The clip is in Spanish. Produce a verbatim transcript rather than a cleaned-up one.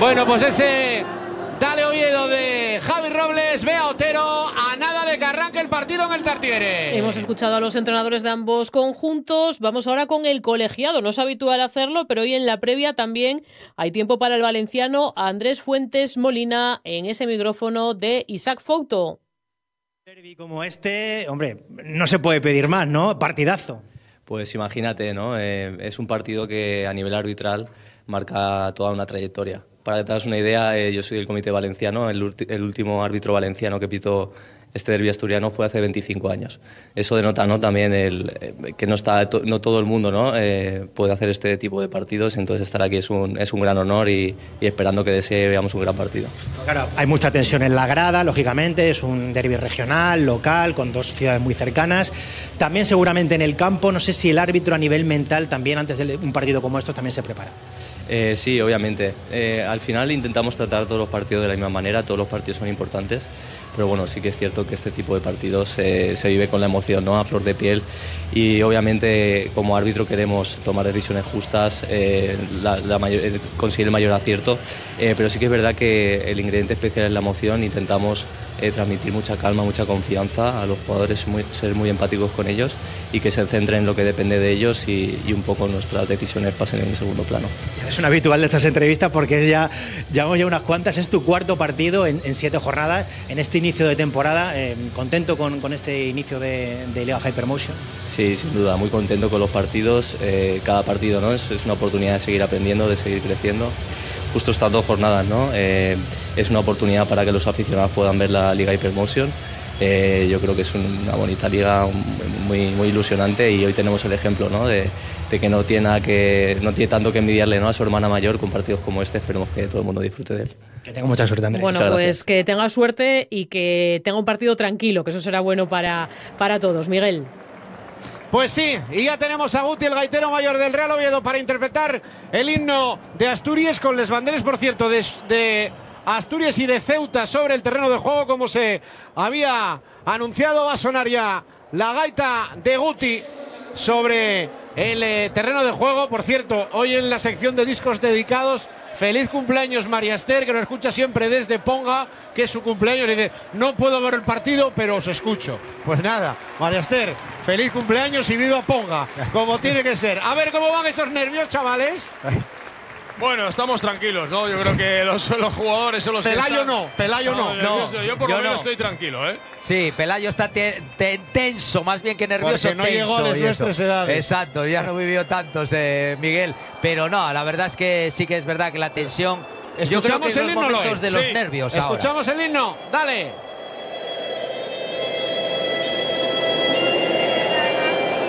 Bueno, pues ese dale Oviedo de Javi Robles, ve a Otero a nada de que arranque el partido en el Tartiere. Hemos escuchado a los entrenadores de ambos conjuntos. Vamos ahora con el colegiado. No es habitual hacerlo, pero hoy en la previa también hay tiempo para el valenciano Andrés Fuentes Molina en ese micrófono de Isaac Fouto. Derbi como este, hombre, no se puede pedir más, ¿no? Partidazo. Pues imagínate, ¿no? Eh, es un partido que a nivel arbitral marca toda una trayectoria. Para que te hagas una idea, eh, yo soy del Comité Valenciano, el, el último árbitro valenciano que pitó este derbi asturiano fue hace veinticinco años. Eso denota, ¿no?, también el, eh, que no, está, to, no todo el mundo, ¿no?, eh, puede hacer este tipo de partidos, entonces estar aquí es un, es un gran honor y, y esperando que de ese veamos un gran partido. Claro, hay mucha tensión en la grada, lógicamente, es un derbi regional, local, con dos ciudades muy cercanas. También seguramente en el campo, no sé si el árbitro a nivel mental también antes de un partido como estos también se prepara. Eh, sí, obviamente. Eh, al final intentamos tratar todos los partidos de la misma manera, todos los partidos son importantes, pero bueno, sí que es cierto que este tipo de partidos eh, se vive con la emoción, ¿no?, a flor de piel, y obviamente como árbitro queremos tomar decisiones justas, eh, la, la mayor, conseguir el mayor acierto, eh, pero sí que es verdad que el ingrediente especial es la emoción. Intentamos eh, transmitir mucha calma, mucha confianza a los jugadores, muy, ser muy empáticos con ellos y que se centren en lo que depende de ellos y, y un poco nuestras decisiones pasen en el segundo plano. Es un habitual de estas entrevistas porque es ya, llevamos ya unas cuantas, es tu cuarto partido en, en siete jornadas, en este inicio de temporada. Eh, ¿Contento con, con este inicio de, de Liga Hypermotion? Sí, sin duda, muy contento con los partidos. Eh, cada partido, ¿no?, es, es una oportunidad de seguir aprendiendo, de seguir creciendo. Justo estas dos jornadas, ¿no?, eh, es una oportunidad para que los aficionados puedan ver la Liga Hypermotion. Eh, yo creo que es una bonita liga, muy, muy ilusionante, y hoy tenemos el ejemplo, ¿no?, de, de que no tiene nada que no tiene tanto que envidiarle, ¿no?, a su hermana mayor con partidos como este. Esperemos que todo el mundo disfrute de él. Que tenga mucha suerte, Andrés. Bueno, pues que tenga suerte y que tenga un partido tranquilo, que eso será bueno para, para todos. Miguel. Pues sí, y ya tenemos a Guti, el gaitero mayor del Real Oviedo, para interpretar el himno de Asturias, con les banderes, por cierto, de, de Asturias y de Ceuta sobre el terreno de juego, como se había anunciado. Va a sonar ya la gaita de Guti sobre el eh, terreno de juego. Por cierto, hoy en la sección de discos dedicados, feliz cumpleaños María Esther, que nos escucha siempre desde Ponga, que es su cumpleaños. Y dice, no puedo ver el partido, pero os escucho. Pues nada, María Esther, feliz cumpleaños y viva Ponga, como tiene que ser. A ver cómo van esos nervios, chavales. Bueno, estamos tranquilos, ¿no? Yo creo que los, los jugadores son los Pelayo que están... no, Pelayo no. no. no yo por yo lo menos no. estoy tranquilo, ¿eh? Sí, Pelayo está te, te, tenso, más bien que nervioso. Porque no tenso, llegó a las nuestras edades. Exacto, ya no vivió tantos, eh, Miguel. Pero no, la verdad es que sí que es verdad que la tensión... Yo creo que ¿Escuchamos es el los himno, momentos Lois? de los Sí. nervios ahora. Escuchamos el himno, dale.